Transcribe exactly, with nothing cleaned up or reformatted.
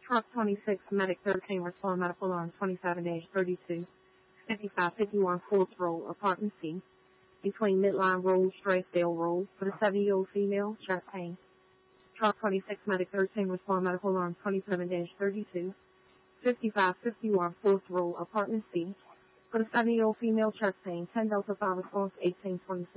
Truck twenty-six, Medic thirteen, respond medical alarm twenty-seven thirty-two, fifty-five fifty-one, Fourth Row, Apartment C, between Midline Road, Strathdale Road, for the seventy-year-old female, chest pain. Truck twenty-six, Medic thirteen, respond medical alarm twenty-seven thirty-two, fifty-five fifty-one, Fourth Row, Apartment C, for the seventy-year-old female, chest pain, ten Delta five response eighteen twenty-six.